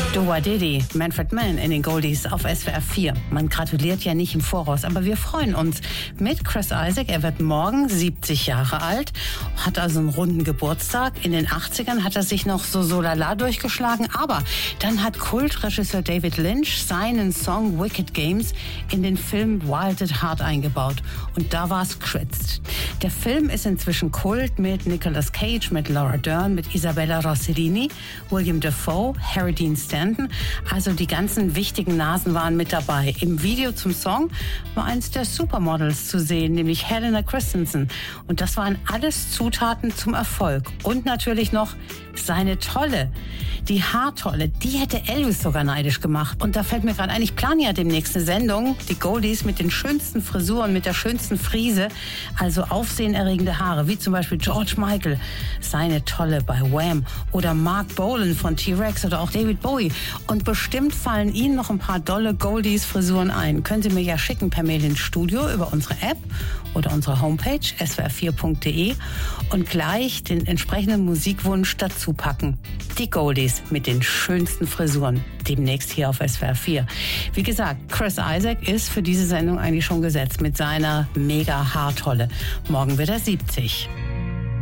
Dua Diddy, Manfred Mann in den Goldies auf SWR 4. Man gratuliert ja nicht im Voraus, aber wir freuen uns mit Chris Isaak. Er wird morgen 70 Jahre alt, hat also einen runden Geburtstag. In den 80ern hat er sich noch so lala durchgeschlagen, aber dann hat Kultregisseur David Lynch seinen Song Wicked Games in den Film Wild at Heart eingebaut. Und da war es geschwitzt. Der Film ist inzwischen Kult mit Nicolas Cage, mit Laura Dern, mit Isabella Rossellini, William Dafoe, Harry Dean Stanton. Also die ganzen wichtigen Nasen waren mit dabei. Im Video zum Song war eins der Supermodels zu sehen, nämlich Helena Christensen. Und das waren alles Zutaten zum Erfolg. Und natürlich noch seine Tolle, die Haartolle, die hätte Elvis sogar neidisch gemacht. Und da fällt mir gerade ein, ich plane ja demnächst eine Sendung, die Goldies mit den schönsten Frisuren, mit der schönsten Frise, also aufsehenerregende Haare, wie zum Beispiel George Michael, seine Tolle bei Wham! Oder Mark Bolan von T-Rex oder auch David Bowie. Und bestimmt fallen Ihnen noch ein paar dolle Goldies-Frisuren ein. Können Sie mir ja schicken per Mail ins Studio über unsere App oder unsere Homepage swr4.de und gleich den entsprechenden Musikwunsch dazu packen. Die Goldies mit den schönsten Frisuren. Demnächst hier auf SWR 4. Wie gesagt, Chris Isaak ist für diese Sendung eigentlich schon gesetzt mit seiner mega Haartolle. Morgen wird er 70.